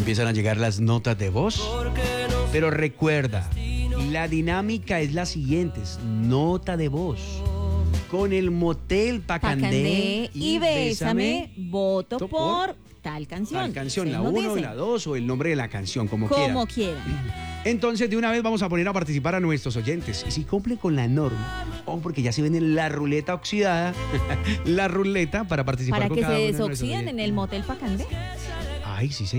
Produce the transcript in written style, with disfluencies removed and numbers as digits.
empiezan a llegar las notas de voz. Pero recuerda, la dinámica es la siguiente, es nota de voz. Con el motel Pacandé y Bésame, voto por tal canción. Tal canción, la 1, la 2 o el nombre de la canción, como quieran. Entonces, de una vez vamos a poner a participar a nuestros oyentes. Y si cumplen con la norma, porque ya se ven en la ruleta oxidada, la ruleta para participar para con que cada se uno de nuestros desoxiden oyentes. en el motel Pacandé. Ay, sí,